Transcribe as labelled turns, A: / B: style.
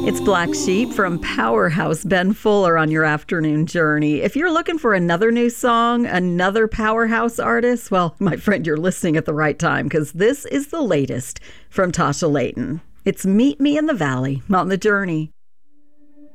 A: It's Black Sheep from Powerhouse Ben Fuller on your afternoon journey. If you're looking for another new song, another Powerhouse artist, well, my friend, you're listening at the right time because this is the latest from Tasha Layton. It's Meet Me in the Valley on the Journey.